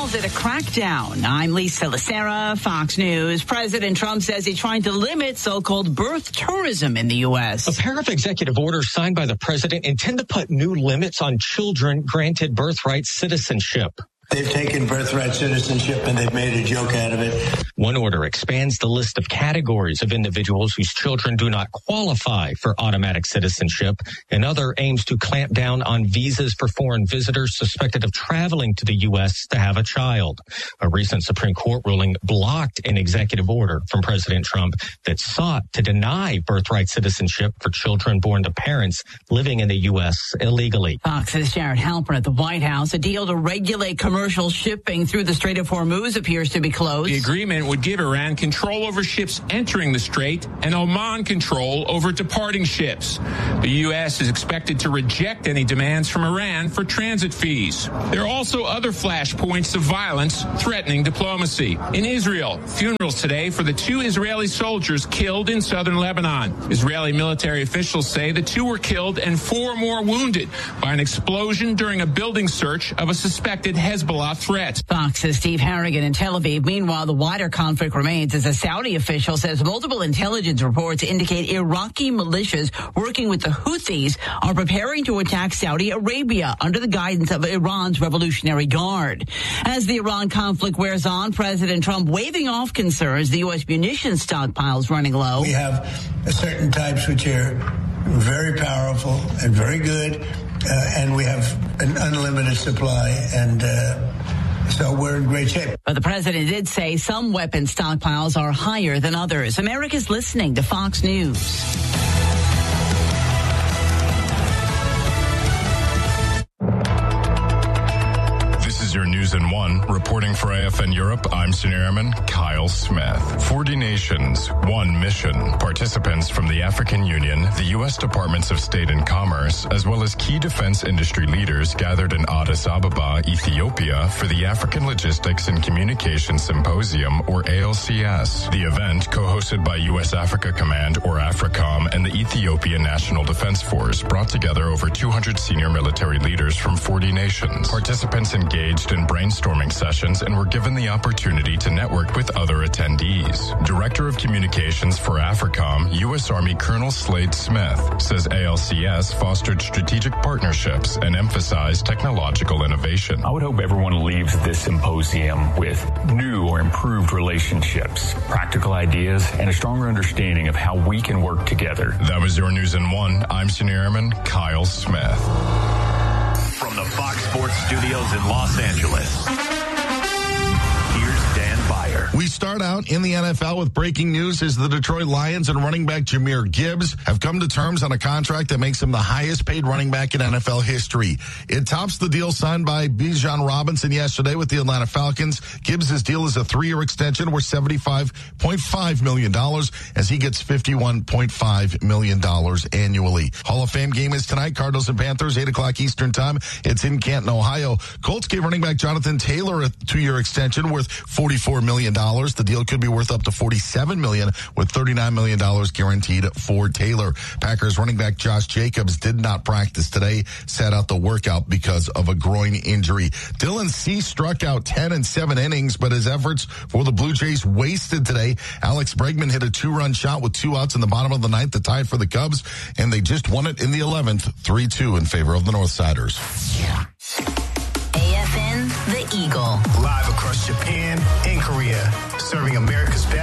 calls it a crackdown. I'm Lisa Lacera, Fox News. President Trump says he's trying to limit so-called birth tourism in the U.S. A pair of executive orders signed by the president intend to put new limits on children granted birthright citizenship. They've taken birthright citizenship and they've made a joke out of it. One order expands the list of categories of individuals whose children do not qualify for automatic citizenship. Another aims to clamp down on visas for foreign visitors suspected of traveling to the U.S. to have a child. A recent Supreme Court ruling blocked an executive order from President Trump that sought to deny birthright citizenship for children born to parents living in the U.S. illegally. Fox's Jared Halpern at the White House. A deal to regulate commercial shipping through the Strait of Hormuz appears to be close. The agreement would give Iran control over ships entering the strait and Oman control over departing ships. The U.S. is expected to reject any demands from Iran for transit fees. There are also other flashpoints of violence threatening diplomacy. In Israel, funerals today for the 2 Israeli soldiers killed in southern Lebanon. Israeli military officials say the 2 were killed and 4 more wounded by an explosion during a building search of a suspected Hezbollah threat. Fox's Steve Harrigan in Tel Aviv. Meanwhile, the wider conflict remains as a Saudi official says multiple intelligence reports indicate Iraqi militias working with the Houthis are preparing to attack Saudi Arabia under the guidance of Iran's Revolutionary Guard. As the Iran conflict wears on, President Trump waving off concerns the U.S. munitions stockpiles running low. We have certain types which are very powerful and very good. And we have an unlimited supply, and so we're in great shape. But the president did say some weapon stockpiles are higher than others. America's listening to Fox News. Your News in One. Reporting for AFN Europe, I'm Senior Airman Kyle Smith. 40 nations, one mission. Participants from the African Union, the U.S. Departments of State and Commerce, as well as key defense industry leaders gathered in Addis Ababa, Ethiopia, for the African Logistics and Communications Symposium, or ALCS. The event, co-hosted by U.S. Africa Command, or AFRICOM, and the Ethiopian National Defense Force, brought together over 200 senior military leaders from 40 nations. Participants engaged in brainstorming sessions and were given the opportunity to network with other attendees. Director of Communications for AFRICOM, U.S. Army Colonel Slade Smith, says ALCS fostered strategic partnerships and emphasized technological innovation. I would hope everyone leaves this symposium with new or improved relationships, practical ideas, and a stronger understanding of how we can work together. That was your News in One. I'm Senior Airman Kyle Smith. From the Fox Sports Studios in Los Angeles, here's Dan Byer. We start out in the NFL with breaking news as the Detroit Lions and running back Jahmyr Gibbs have come to terms on a contract that makes him the highest paid running back in NFL history. It tops the deal signed by Bijan Robinson yesterday with the Atlanta Falcons. Gibbs' deal is a 3-year extension worth $75.5 million as he gets $51.5 million annually. Hall of Fame game is tonight, Cardinals and Panthers, 8 o'clock Eastern time. It's in Canton, Ohio. Colts gave running back Jonathan Taylor a 2-year extension worth $44 million. The deal could be worth up to $47 million with $39 million guaranteed for Taylor. Packers running back Josh Jacobs did not practice today, sat out the workout because of a groin injury. Dylan Cease struck out 10 in 7 innings, but his efforts for the Blue Jays wasted today. Alex Bregman hit a 2-run shot with 2 outs in the bottom of the 9th that tied for the Cubs, and they just won it in the 11th, 3-2 in favor of the Northsiders. AFN, The Eagle. Live across Japan and Korea, serving America's best.